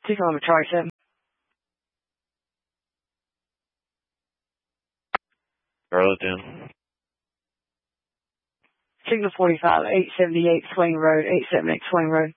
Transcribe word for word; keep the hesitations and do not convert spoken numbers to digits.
two kilometer Charlie seven. Charlotte ten. Signal forty-five, eight seventy-eight Swain Road, eight seventy-eight Swain Road.